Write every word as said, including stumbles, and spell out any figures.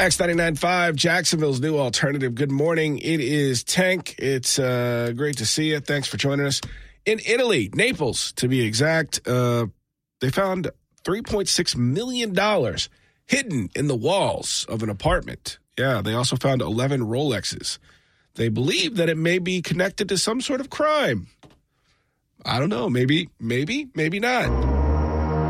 X ninety-nine point five, Jacksonville's new alternative. Good morning. It is Tank. It's uh, great to see you. Thanks for joining us. In Italy, Naples, to be exact, uh, they found three point six million dollars hidden in the walls of an apartment. Yeah, they also found eleven Rolexes. They believe that it may be connected to some sort of crime. I don't know. Maybe, maybe, maybe not.